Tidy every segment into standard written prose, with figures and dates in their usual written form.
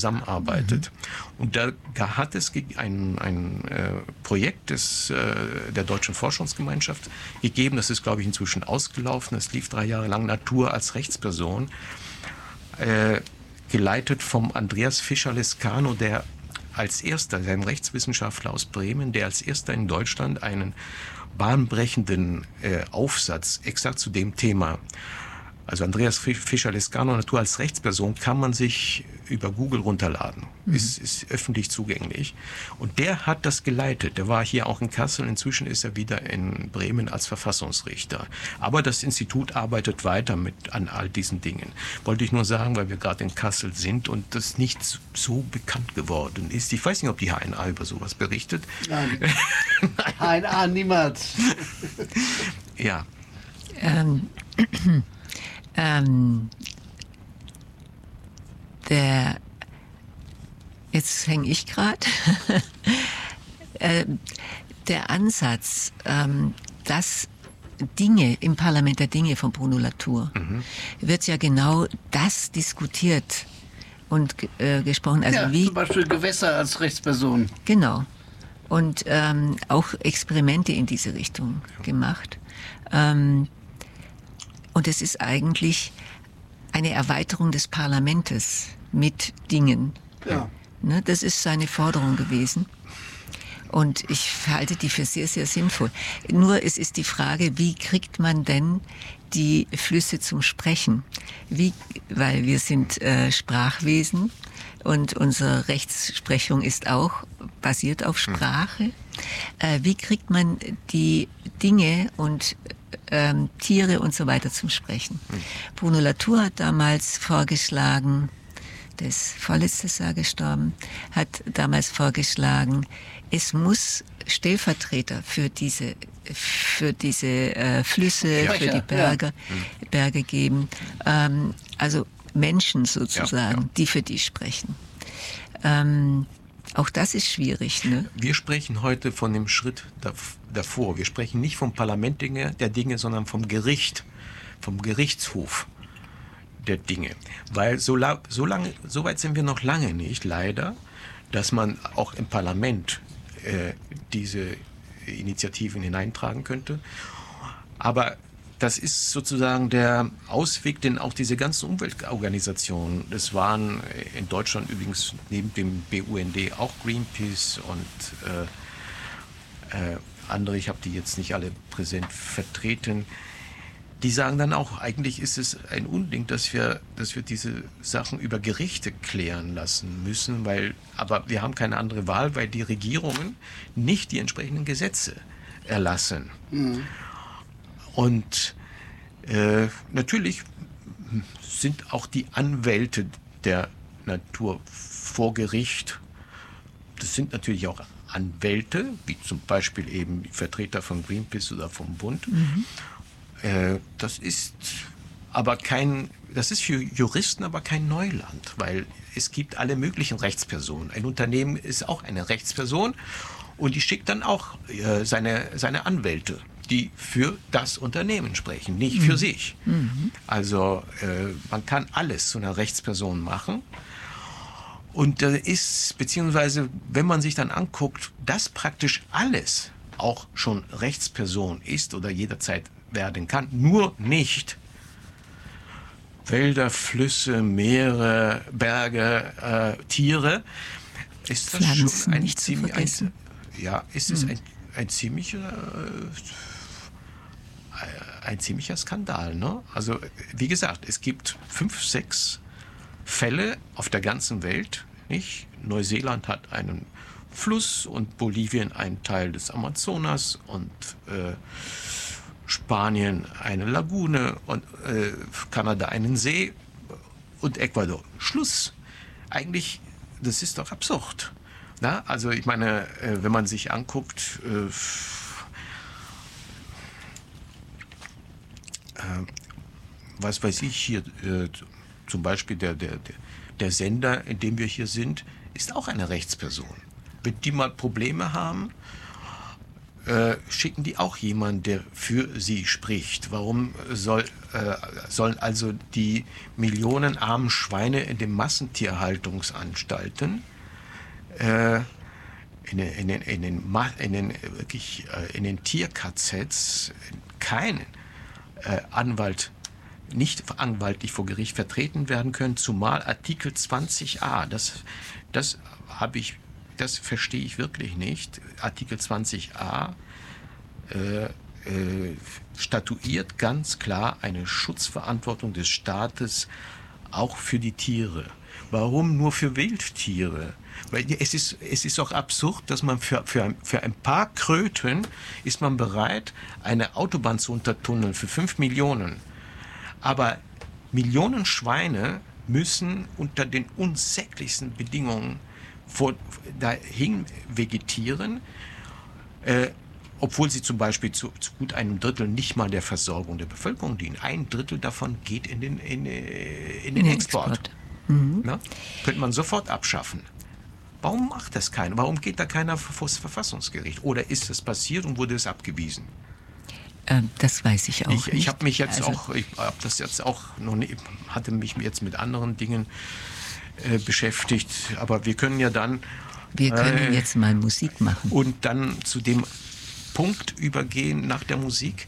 zusammenarbeitet. Und da hat es ein Projekt der Deutschen Forschungsgemeinschaft gegeben, das ist, glaube ich, inzwischen ausgelaufen, es lief 3 Jahre lang, Natur als Rechtsperson, geleitet vom Andreas Fischer-Lescano, der als erster, ein Rechtswissenschaftler aus Bremen, der als erster in Deutschland einen bahnbrechenden Aufsatz exakt zu dem Thema, also Andreas Fischer-Lescano, Natur als Rechtsperson, kann man sich über Google runterladen. Ist öffentlich zugänglich. Und der hat das geleitet. Der war hier auch in Kassel. Inzwischen ist er wieder in Bremen als Verfassungsrichter. Aber das Institut arbeitet weiter an all diesen Dingen. Wollte ich nur sagen, weil wir gerade in Kassel sind und das nicht so bekannt geworden ist. Ich weiß nicht, ob die HNA über sowas berichtet. Nein. HNA niemals. Ja. Jetzt hänge ich gerade, der Ansatz, dass Dinge im Parlament der Dinge von Bruno Latour, wird ja genau das diskutiert und gesprochen. Also ja, wie, zum Beispiel Gewässer als Rechtsperson. Genau. Und auch Experimente in diese Richtung gemacht. Und es ist eigentlich eine Erweiterung des Parlamentes mit Dingen. Ja. Ne, das ist seine Forderung gewesen. Und ich halte die für sehr, sehr sinnvoll. Nur es ist die Frage, wie kriegt man denn die Flüsse zum Sprechen? Weil wir sind Sprachwesen und unsere Rechtsprechung ist auch basiert auf Sprache. Wie kriegt man die Dinge und Tiere und so weiter zum Sprechen? Bruno Latour hat damals vorgeschlagen, der ist vorletztes Jahr gestorben, hat damals vorgeschlagen, es muss Stellvertreter für diese Flüsse, Sprecher, für die Berge geben. Also Menschen sozusagen, die für die sprechen. Auch das ist schwierig, ne? Wir sprechen heute von dem Schritt davor. Wir sprechen nicht vom Parlament der Dinge, sondern vom Gericht, vom Gerichtshof der Dinge. Weil so weit sind wir noch lange nicht, leider, dass man auch im Parlament diese Initiativen hineintragen könnte. Aber das ist sozusagen der Ausweg, den auch diese ganzen Umweltorganisationen, das waren in Deutschland übrigens neben dem BUND auch Greenpeace und andere, ich habe die jetzt nicht alle präsent vertreten, die sagen dann auch, eigentlich ist es ein Unding, dass wir diese Sachen über Gerichte klären lassen müssen, aber wir haben keine andere Wahl, weil die Regierungen nicht die entsprechenden Gesetze erlassen. Mhm. Und natürlich sind auch die Anwälte der Natur vor Gericht, das sind natürlich auch Anwälte, wie zum Beispiel eben Vertreter von Greenpeace oder vom Bund. Mhm. Das ist für Juristen aber kein Neuland, weil es gibt alle möglichen Rechtspersonen. Ein Unternehmen ist auch eine Rechtsperson und die schickt dann auch seine Anwälte, die für das Unternehmen sprechen, nicht für sich. Mhm. Also man kann alles zu einer Rechtsperson machen. Und beziehungsweise, wenn man sich dann anguckt, dass praktisch alles auch schon Rechtsperson ist oder jederzeit werden kann, nur nicht Wälder, Flüsse, Meere, Berge, Tiere, ist das Pflanzen schon ein ziemlicher Skandal, ne? Also wie gesagt, es gibt 5, 6 Fälle auf der ganzen Welt, nicht? Neuseeland hat einen Fluss und Bolivien einen Teil des Amazonas und Spanien eine Lagune und Kanada einen See und Ecuador. Schluss. Eigentlich, das ist doch absurd. Na? Also ich meine, wenn man sich anguckt, was weiß ich hier, zum Beispiel der Sender, in dem wir hier sind, ist auch eine Rechtsperson. Wenn die mal Probleme haben, schicken die auch jemanden, der für sie spricht. Warum sollen also die Millionen armen Schweine in den Massentierhaltungsanstalten in den Tier-KZs keinen Anwalt nicht anwaltlich vor Gericht vertreten werden können, zumal Artikel 20a, das verstehe ich wirklich nicht. Artikel 20a statuiert ganz klar eine Schutzverantwortung des Staates auch für die Tiere. Warum nur für Wildtiere? Weil es ist doch absurd, dass man für ein paar Kröten ist man bereit, eine Autobahn zu untertunneln für 5 Millionen. Aber Millionen Schweine müssen unter den unsäglichsten Bedingungen dahin vegetieren, obwohl sie zum Beispiel zu gut einem Drittel nicht mal der Versorgung der Bevölkerung dienen. Ein Drittel davon geht in den Export. Mhm. Na? Könnte man sofort abschaffen. Warum macht das keiner? Warum geht da keiner vor das Verfassungsgericht? Oder ist das passiert und wurde es abgewiesen? Das weiß ich auch nicht. Ich habe mich jetzt hatte mich jetzt mit anderen Dingen beschäftigt, aber wir können ja dann... Wir können jetzt mal Musik machen. Und dann zu dem Punkt übergehen nach der Musik,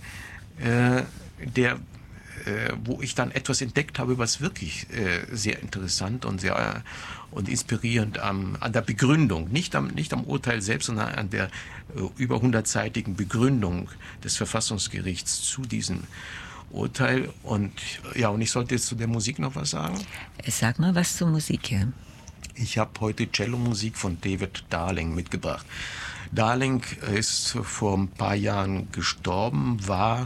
wo ich dann etwas entdeckt habe, was wirklich sehr interessant und sehr inspirierend an der Begründung, nicht am Urteil selbst, sondern an der über 100-seitigen Begründung des Verfassungsgerichts zu diesem Urteil. Und ich sollte jetzt zu der Musik noch was sagen. Sag mal was zur Musik, ja. Ich habe heute Cello-Musik von David Darling mitgebracht. Darling ist vor ein paar Jahren gestorben, war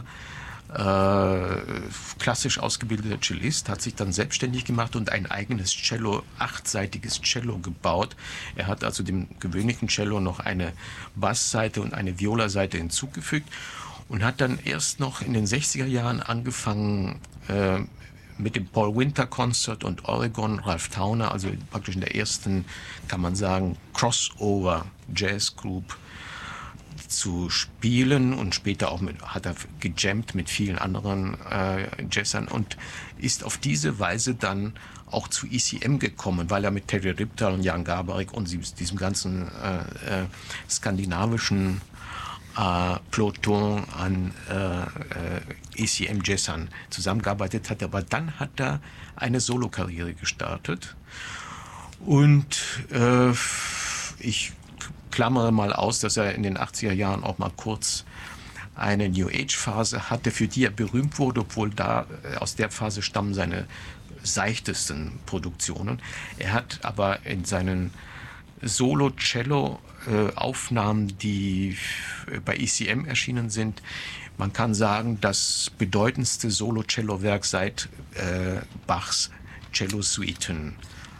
klassisch ausgebildeter Cellist, hat sich dann selbstständig gemacht und ein eigenes Cello, 8-seitiges Cello gebaut. Er hat also dem gewöhnlichen Cello noch eine Bassseite und eine Violaseite hinzugefügt und hat dann erst noch in den 60er Jahren angefangen mit dem Paul Winter Concert und Oregon Ralph Towner, also praktisch in der ersten, kann man sagen, Crossover Jazz Group zu spielen, und später auch hat er gejammt mit vielen anderen Jazzern und ist auf diese Weise dann auch zu ECM gekommen, weil er mit Terry Riptal und Jan Garbarek und diesem ganzen skandinavischen Peloton an ECM-Jazzern zusammengearbeitet hat. Aber dann hat er eine Solokarriere gestartet und ich klammere mal aus, dass er in den 80er Jahren auch mal kurz eine New Age-Phase hatte, für die er berühmt wurde, obwohl aus der Phase stammen seine seichtesten Produktionen. Er hat aber in seinen Solo-Cello-Aufnahmen, die bei ECM erschienen sind, man kann sagen, das bedeutendste Solo-Cello-Werk seit Bachs Cello-Suiten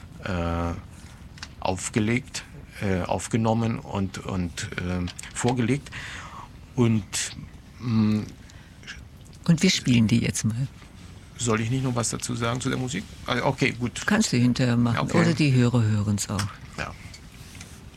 aufgenommen und vorgelegt. Und wir spielen die jetzt mal. Soll ich nicht noch was dazu sagen zu der Musik? Okay, gut. Kannst du hinterher machen. Okay. Oder die Hörer hören es auch. Ja.